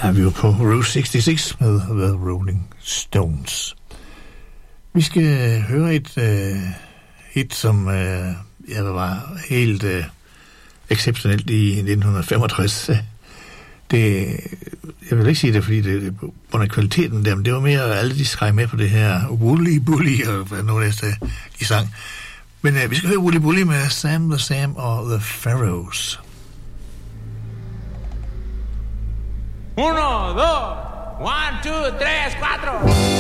er vi jo på Route 66 med The Rolling Stones. Vi skal høre et hit, som var helt exceptionelt i 1965. Jeg vil ikke sige det, fordi det under kvaliteten der, men det var mere, alle de skreg med på det her Wooly Bully, og hvad nu de sang. Men vi skal høre Wooly Bully med Sam the Sam og The Pharaohs. 1, 2, 1, 2, 3, 4.